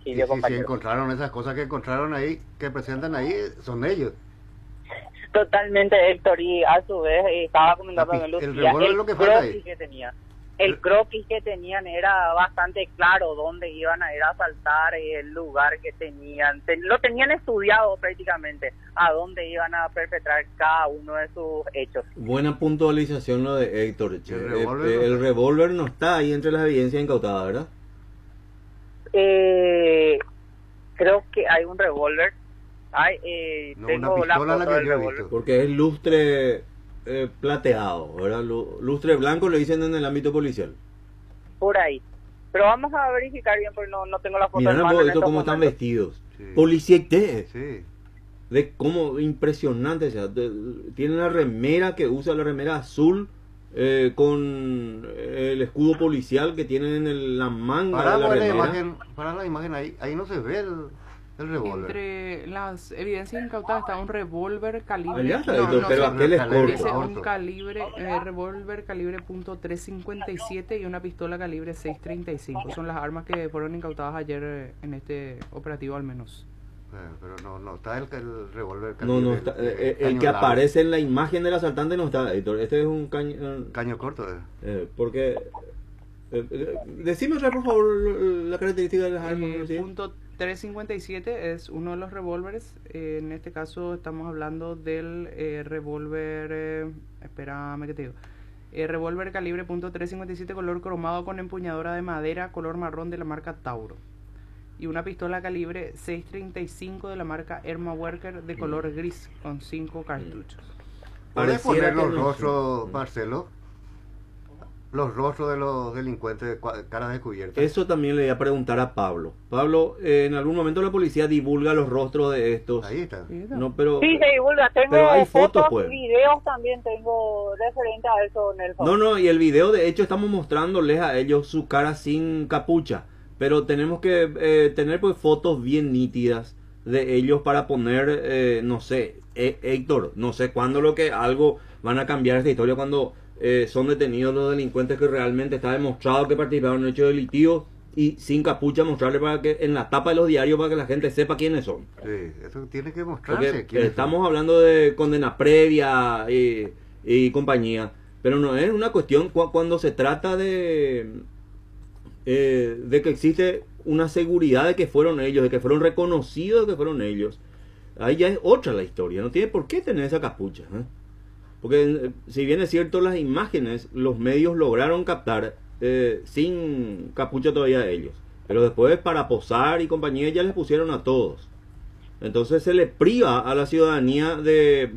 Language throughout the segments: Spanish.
domicilio, si compañero. encontraron esas cosas que encontraron ahí, que presentan ahí, son ellos. Totalmente, Héctor, y a su vez estaba comentando El también Lucía, revólver es lo que falta ahí. croquis que tenían. El croquis que tenían era bastante claro dónde iban a ir a asaltar, el lugar que tenían. Lo tenían estudiado prácticamente, a dónde iban a perpetrar cada uno de sus hechos. Buena puntualización lo de Héctor, che. El El revólver no está ahí entre las evidencias incautadas, ¿verdad? Creo que hay un revólver. No, Tengo una la pistola foto la que del yo he revólver. visto. Porque es lustre plateado, ¿verdad? Lustre blanco le dicen en el ámbito policial. Por ahí. Pero vamos a verificar bien porque no tengo la foto Mirá en mano en esto estos cómo están momentos. vestidos. Sí. Policiete. Sí. De cómo impresionante, o sea, tiene la remera que usa, la remera azul con el escudo policial que tienen en la manga Para de la la remera. imagen, para la imagen ahí no se ve el revólver. Entre las evidencias incautadas está un revólver calibre. Allá está, no, Héctor, no pero sé, aquel es corto. dice un corto. calibre, revólver calibre .357 y una pistola calibre 635. Son las armas que fueron incautadas ayer en este operativo al menos. Pero no está el revólver. No está, el caño que largo. aparece en la imagen del asaltante no está, Héctor. Este es un caño. Caño corto. Porque. Decime otra vez, por favor, la característica de las armas. ¿Sí? Punto .357 es uno de los revólveres. En este caso estamos hablando del revólver. Espérame que te digo. Revólver calibre .357 color cromado con empuñadura de madera color marrón de la marca Tauro. Y una pistola calibre 635 de la marca Herma Werker de color gris con 5 cartuchos. ¿Puedes Pareciera poner los que no- rostros, Marcelo? Los rostros de los delincuentes, caras descubiertas. Eso también le voy a preguntar a Pablo. Pablo, en algún momento la policía divulga los rostros de estos. Ahí está. No, pero. Sí, se divulga. Tengo Pero hay fotos, fotos, pues. videos también tengo referente a eso, Nelson. No, y el video, de hecho, estamos mostrándoles a ellos su cara sin capucha. Pero tenemos que tener pues fotos bien nítidas de ellos para poner, no sé, Héctor, no sé cuándo algo van a cambiar esta historia cuando son detenidos los delincuentes que realmente está demostrado que participaron en hechos delictivos y sin capucha mostrarle para que en la tapa de los diarios para que la gente sepa quiénes son. Sí, eso tiene que mostrarse. Porque quiénes estamos hablando de condena previa y compañía, pero no es una cuestión cuando se trata de que existe una seguridad de que fueron ellos, de que fueron reconocidos de que fueron ellos. Ahí ya es otra la historia, no tiene por qué tener esa capucha, ¿eh? Porque si bien es cierto las imágenes, los medios lograron captar sin capucha todavía ellos, pero después para posar y compañía ya les pusieron a todos. Entonces se le priva a la ciudadanía de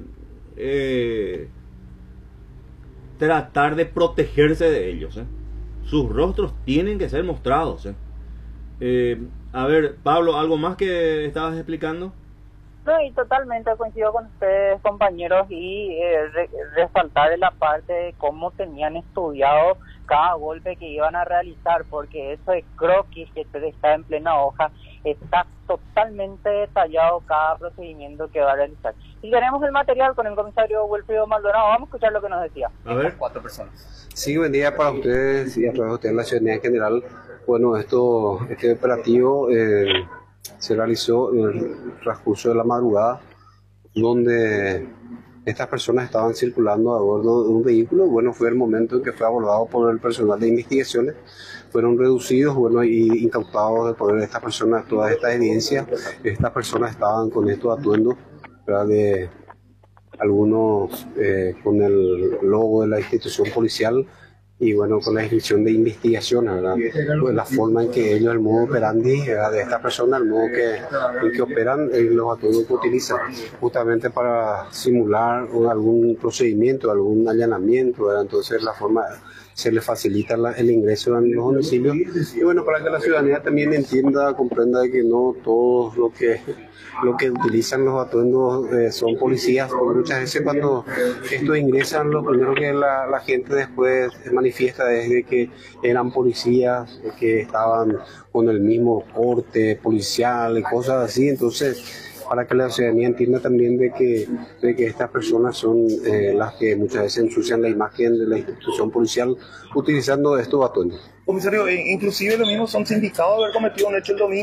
tratar de protegerse de ellos, ¿eh? Sus rostros tienen que ser mostrados, ¿eh? A ver, Pablo, ¿algo más que estabas explicando? No, y totalmente coincido con ustedes, compañeros, y resaltar de la parte de cómo tenían estudiado cada golpe que iban a realizar, porque eso de croquis que está en plena hoja, está totalmente detallado cada procedimiento que va a realizar. Y tenemos el material con el comisario Wilfrido Maldonado, vamos a escuchar lo que nos decía. A ver. 4 personas. Sí, buen día para ustedes y a todos ustedes en la ciudadanía en general. Bueno, este operativo se realizó en el transcurso de la madrugada, donde estas personas estaban circulando a bordo de un vehículo. Bueno, fue el momento en que fue abordado por el personal de investigaciones. Fueron reducidos, bueno, y incautados de poder de estas personas todas estas evidencias. Estas personas estaban con estos atuendos, ¿verdad? De algunos con el logo de la institución policial y bueno, con la descripción de investigación, ¿verdad? Pues la forma en que ellos, el modo operandi, ¿verdad? De esta persona, el modo en que operan, los atuendos que utilizan, justamente para simular algún procedimiento, algún allanamiento, ¿verdad? Entonces la forma se les facilita el ingreso en los domicilios y bueno, para que la ciudadanía también entienda, comprenda de que no todos lo que utilizan los atuendos son policías, porque muchas veces cuando estos ingresan, lo primero que la gente después manifiesta es de que eran policías, que estaban con el mismo porte policial y cosas así. Entonces, para que la ciudadanía entienda también de que estas personas son las que muchas veces ensucian la imagen de la institución policial utilizando estos atuendos. Comisario, inclusive los mismos son sindicados de haber cometido un hecho el domingo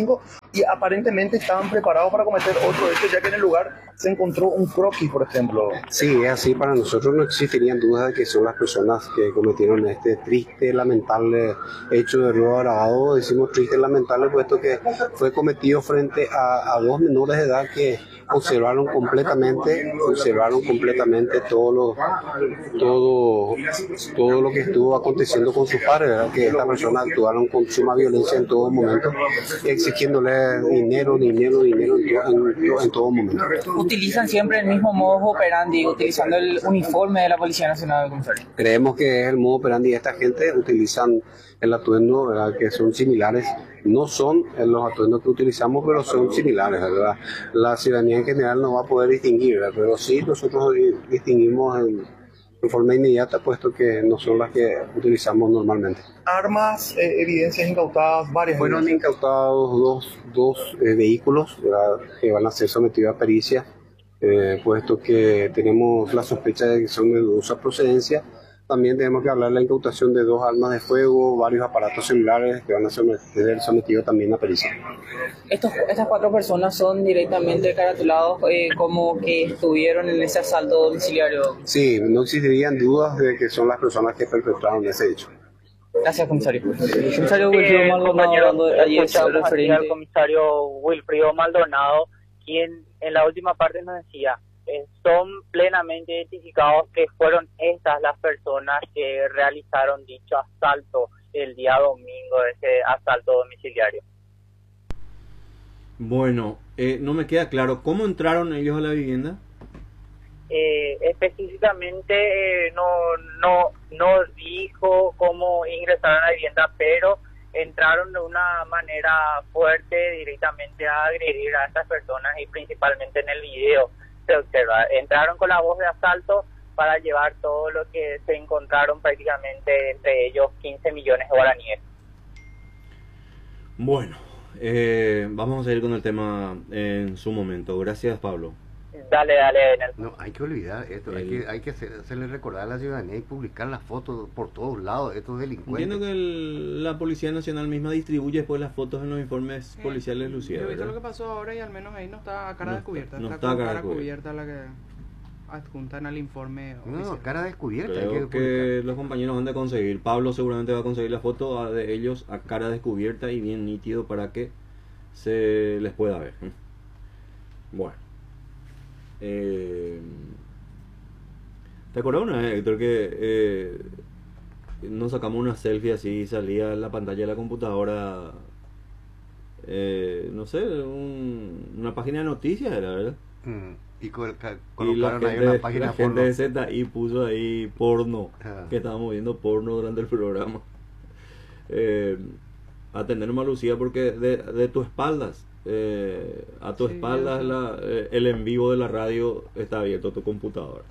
y aparentemente estaban preparados para cometer otro hecho, ya que en el lugar se encontró un croquis, por ejemplo. Sí, es así. Para nosotros no existirían dudas de que son las personas que cometieron este triste, lamentable hecho de robo agravado. Decimos triste, lamentable, puesto que fue cometido frente a dos menores de edad que observaron completamente todo lo que estuvo aconteciendo con sus padres, ¿verdad? Que estas personas actuaron con suma violencia en todo momento, exigiéndole dinero en todo momento. ¿Utilizan siempre el mismo modus operandi, utilizando el uniforme de la Policía Nacional del Comisario? Creemos que es el modo operandi de esta gente. Utilizan el atuendo, ¿verdad? Que son similares. No son los atuendos que utilizamos, pero son similares, ¿verdad? La ciudadanía en general no va a poder distinguir, ¿verdad? Pero sí nosotros distinguimos en forma inmediata, puesto que no son las que utilizamos normalmente. Armas, evidencias incautadas, varias. Fueron incautados dos vehículos, ¿verdad? Que van a ser sometidos a pericia, puesto que tenemos la sospecha de que son de dudosa procedencia. También tenemos que hablar de la incautación de 2 armas de fuego, varios aparatos celulares que van a ser sometidos también a pericia. Estas 4 personas son directamente caratulados como que estuvieron en ese asalto domiciliario. Sí, no existirían dudas de que son las personas que perpetraron ese hecho. Gracias, comisario. Comisario Maldonado, escuchamos aquí al comisario Wilfrido Maldonado, quien en la última parte nos decía, son plenamente identificados que fueron estas las personas que realizaron dicho asalto el día domingo, ese asalto domiciliario. Bueno, no me queda claro, ¿cómo entraron ellos a la vivienda? Específicamente no dijo cómo ingresaron a la vivienda, pero entraron de una manera fuerte directamente a agredir a estas personas, y principalmente en el video se observa, entraron con la voz de asalto para llevar todo lo que se encontraron, prácticamente entre ellos 15 millones de guaraníes. Bueno, vamos a seguir con el tema en su momento. Gracias, Pablo. Dale, Enel. No, hay que olvidar esto, hay que hacerle recordar a la ciudadanía y publicar las fotos por todos lados, estos delincuentes. Entiendo que la Policía Nacional misma distribuye después las fotos en los informes policiales lucidos. Yo he visto lo que pasó ahora y al menos ahí no está a cara descubierta. No está con cara cubierta la que adjuntan al informe oficial. No, cara descubierta. Creo que los compañeros van a conseguir. Pablo seguramente va a conseguir la foto de ellos a cara descubierta y bien nítido para que se les pueda ver. Bueno. ¿Te acuerdas una vez, Héctor, que nos sacamos una selfie así y salía en la pantalla de la computadora, no sé, una página de noticias, era, ¿verdad? Y colocaron ahí una página porno. La gente de ZI puso ahí porno, que estábamos viendo porno durante el programa. Atendernos a Lucía, porque de tus espaldas, a tu espaldas el en vivo de la radio está abierto tu computadora.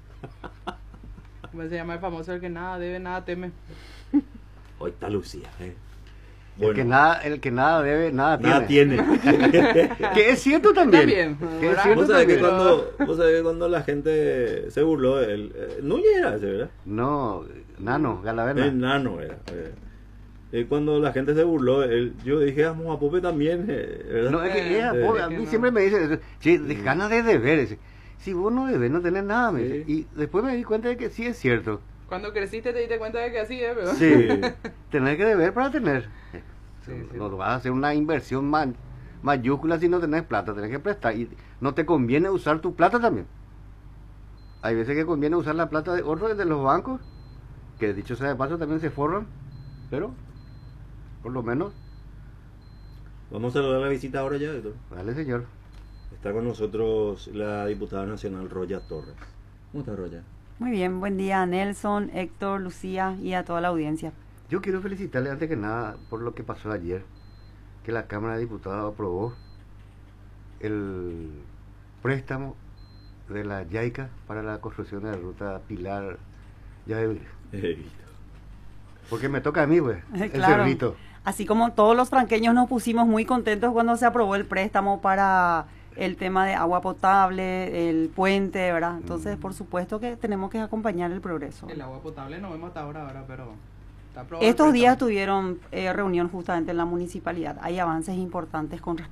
Se llama el famoso: el que nada debe, nada teme. Hoy está Lucía, Bueno, el que nada debe, nada tiene. Que es cierto también. Vos sabés que cuando la gente se burló de él, Núñez era ese, ¿verdad? No, Nano, Galaverna. El Nano era. Cuando la gente se burló de él, yo dije, vamos a Pope también, ¿verdad? No, es que a mí siempre me dice, che, ganas de deber. Si vos no debes, no tenés nada, me dice. Y después me di cuenta de que sí es cierto. Cuando creciste te diste cuenta de que así es, ¿verdad? Sí, tenés que deber para tener. No vas a hacer una inversión mayúscula si no tenés plata, tenés que prestar. Y no te conviene usar tu plata también. Hay veces que conviene usar la plata de otros, de los bancos, que dicho sea de paso también se forran, pero por lo menos. Vamos a saludar la visita ahora ya, Héctor. Dale, señor. Está con nosotros la diputada nacional Roya Torres. ¿Cómo está, Roya? Muy bien, buen día a Nelson, Héctor, Lucía y a toda la audiencia. Yo quiero felicitarle antes que nada por lo que pasó ayer, que la Cámara de Diputados aprobó el préstamo de la YAICA para la construcción de la ruta Pilar Llave Virgen. Porque me toca a mí, pues, el cerrito. Así como todos los tranqueños nos pusimos muy contentos cuando se aprobó el préstamo para el tema de agua potable, el puente, ¿verdad? Entonces, por supuesto que tenemos que acompañar el progreso. El agua potable no vemos hasta ahora, pero está aprobado. Estos días tuvieron reunión justamente en la municipalidad. Hay avances importantes con respecto